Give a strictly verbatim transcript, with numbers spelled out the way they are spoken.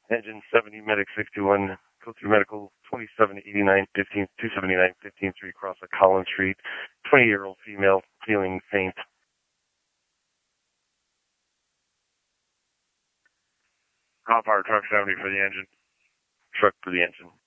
Engine seventy, Medic sixty-one, go through medical twenty-seven eighty-nine, fifteen, two seventy-nine, fifteen three, across a Collins Street, twenty-year-old female, feeling faint. Hot fire truck seventy for the engine. Truck for the engine.